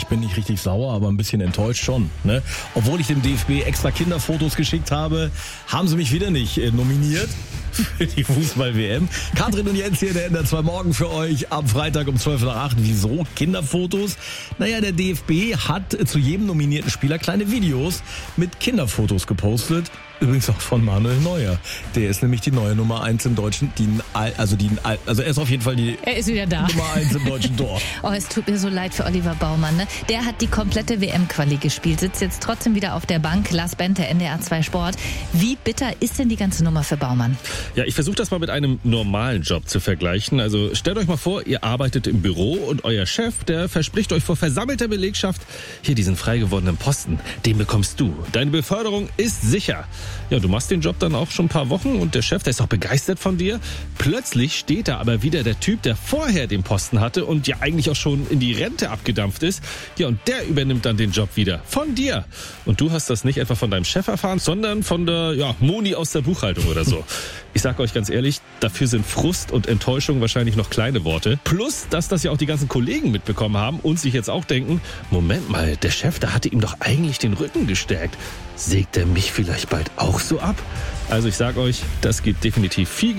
ich bin nicht richtig sauer, aber ein bisschen enttäuscht schon. Ne? Obwohl ich dem DFB extra Kinderfotos geschickt habe, haben sie mich wieder nicht nominiert für die Fußball-WM. Katrin und Jens hier, der NDR 2 Morgen für euch am Freitag um 12:08. Wieso Kinderfotos? Naja, der DFB hat zu jedem nominierten Spieler kleine Videos mit Kinderfotos gepostet. Übrigens auch von Manuel Neuer. Der ist nämlich die neue Nummer 1 im Deutschen. Also er ist auf jeden Fall er ist wieder da. Nummer 1 im deutschen Tor. Oh, es tut mir so leid für Oliver Baumann. Ne? Der hat die komplette WM-Quali gespielt, sitzt jetzt trotzdem wieder auf der Bank. Lars Bente, NDR 2 Sport. Wie bitter ist denn die ganze Nummer für Baumann? Ja, ich versuche das mal mit einem normalen Job zu vergleichen. Also stellt euch mal vor, ihr arbeitet im Büro und euer Chef, der verspricht euch vor versammelter Belegschaft, hier diesen frei gewordenen Posten, den bekommst du. Deine Beförderung ist sicher. Ja, du machst den Job dann auch schon ein paar Wochen und der Chef, der ist auch begeistert von dir. Plötzlich steht da aber wieder der Typ, der vorher den Posten hatte und ja eigentlich auch schon in die Rente abgedampft ist. Ja, und der übernimmt dann den Job wieder von dir. Und du hast das nicht etwa von deinem Chef erfahren, sondern von der Moni aus der Buchhaltung oder so. Ich sag euch ganz ehrlich, dafür sind Frust und Enttäuschung wahrscheinlich noch kleine Worte. Plus, dass das ja auch die ganzen Kollegen mitbekommen haben und sich jetzt auch denken, Moment mal, der Chef, da hatte ihm doch eigentlich den Rücken gestärkt. Sägt er mich vielleicht bald auch so ab? Also ich sag euch, das geht definitiv viel